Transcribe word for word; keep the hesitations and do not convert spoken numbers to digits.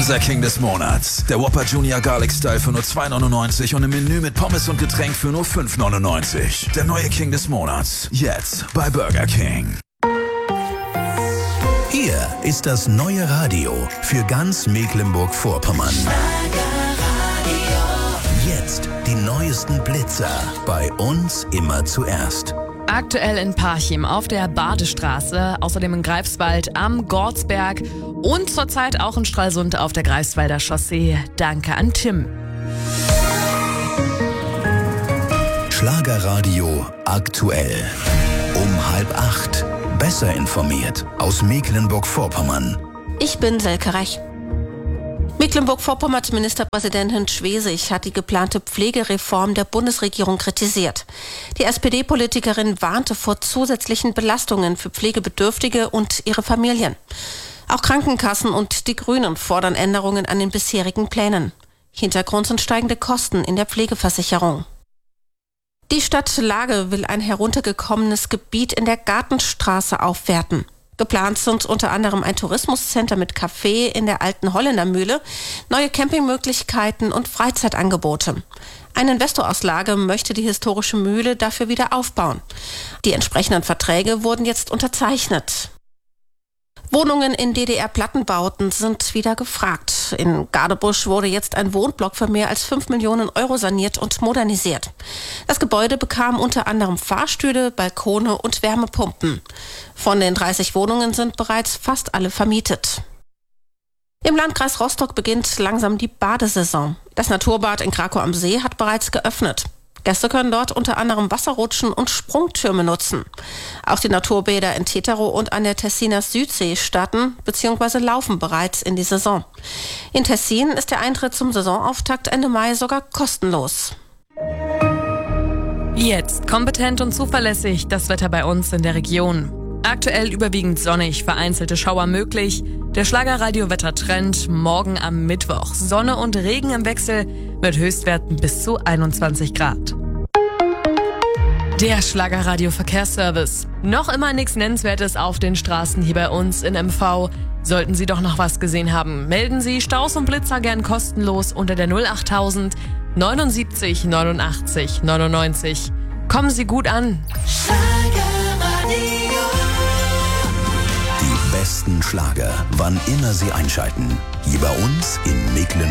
Unser King des Monats. Der Whopper Junior Garlic Style für nur zwei neunundneunzig und im Menü mit Pommes und Getränk für nur fünf neunundneunzig. Der neue King des Monats. Jetzt bei Burger King. Hier ist das neue Radio für ganz Mecklenburg-Vorpommern. Jetzt die neuesten Blitzer. Bei uns immer zuerst. Aktuell in Parchim auf der Badestraße, außerdem in Greifswald am Gortsberg und zurzeit auch in Stralsund auf der Greifswalder Chaussee. Danke an Tim. Schlagerradio aktuell. Um halb acht. Besser informiert aus Mecklenburg-Vorpommern. Ich bin Selke Rech. Mecklenburg-Vorpommerns Ministerpräsidentin Schwesig hat die geplante Pflegereform der Bundesregierung kritisiert. Die S P D-Politikerin warnte vor zusätzlichen Belastungen für Pflegebedürftige und ihre Familien. Auch Krankenkassen und die Grünen fordern Änderungen an den bisherigen Plänen. Hintergrund sind steigende Kosten in der Pflegeversicherung. Die Stadt Lage will ein heruntergekommenes Gebiet in der Gartenstraße aufwerten. Geplant sind unter anderem ein Tourismuscenter mit Café in der alten Holländermühle, neue Campingmöglichkeiten und Freizeitangebote. Ein Investor aus Lage möchte die historische Mühle dafür wieder aufbauen. Die entsprechenden Verträge wurden jetzt unterzeichnet. Wohnungen in D D R-Plattenbauten sind wieder gefragt. In Gadebusch wurde jetzt ein Wohnblock für mehr als fünf Millionen Euro saniert und modernisiert. Das Gebäude bekam unter anderem Fahrstühle, Balkone und Wärmepumpen. Von den dreißig Wohnungen sind bereits fast alle vermietet. Im Landkreis Rostock beginnt langsam die Badesaison. Das Naturbad in Krakow am See hat bereits geöffnet. Gäste können dort unter anderem Wasserrutschen und Sprungtürme nutzen. Auch die Naturbäder in Teterow und an der Tessiner Südsee starten bzw. laufen bereits in die Saison. In Tessin ist der Eintritt zum Saisonauftakt Ende Mai sogar kostenlos. Jetzt kompetent und zuverlässig das Wetter bei uns in der Region. Aktuell überwiegend sonnig, vereinzelte Schauer möglich. Der Schlagerradio-Wettertrend morgen am Mittwoch. Sonne und Regen im Wechsel mit Höchstwerten bis zu einundzwanzig Grad. Der Schlagerradio-Verkehrsservice. Noch immer nichts Nennenswertes auf den Straßen hier bei uns in M V. Sollten Sie doch noch was gesehen haben, melden Sie Staus und Blitzer gern kostenlos unter der null achttausend neunundsiebzig neunundachtzig neunundneunzig. Kommen Sie gut an. Die besten Schlager, wann immer Sie einschalten. Hier bei uns in Mecklenburg.